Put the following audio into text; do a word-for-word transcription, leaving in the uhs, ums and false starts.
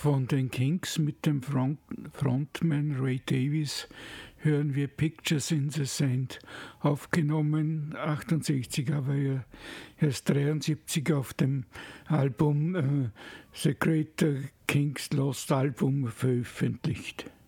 Von den Kinks mit dem Front Frontman Ray Davies hören wir Pictures in the Sand, aufgenommen achtundsechzig, aber er erst dreiundsiebzig auf dem Album äh, The Great Kinks Lost Album veröffentlicht.